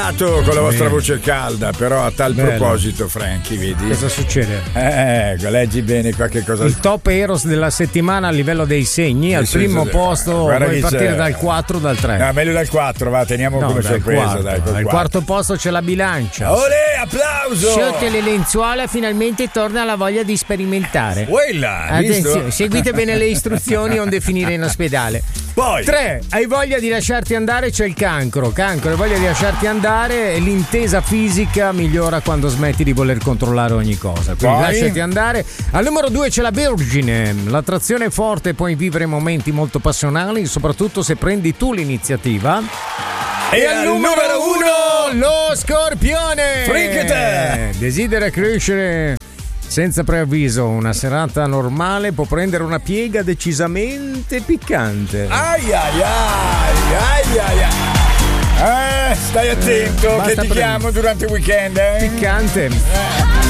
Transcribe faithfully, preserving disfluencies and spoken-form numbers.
Con la vostra voce calda, però a tal Bello. proposito, Franky, vedi? Cosa succede? Eh, leggi bene qualche cosa. Il top Eros della settimana a livello dei segni, al Sì, primo sì, sì. posto Guarda puoi chi partire c'è. dal quattro o dal tre. No, meglio dal quattro, va, teniamo No, come dal sorpresa, quarto. dai. col Al quattro. quarto posto c'è la bilancia. Olè, applauso! Sciolte le lenzuola, finalmente torna la voglia di sperimentare. Quella, Attenzione, seguite bene le istruzioni onde finire in ospedale. Poi tre. Hai voglia di lasciarti andare? C'è il cancro. Cancro, hai voglia di lasciarti andare? L'intesa fisica migliora quando smetti di voler controllare ogni cosa. Quindi Poi? lasciati andare. Al numero due c'è la Vergine. L'attrazione è forte, puoi vivere momenti molto passionali, soprattutto se prendi tu l'iniziativa. E, E al al numero uno, lo Scorpione. Fricate! Desidera crescere senza preavviso. Una serata normale può prendere una piega decisamente piccante. Ai ai ai ai ai ai. Eh, stai attento basta che ti pre- chiamo durante il weekend, eh? Piccante. Eh.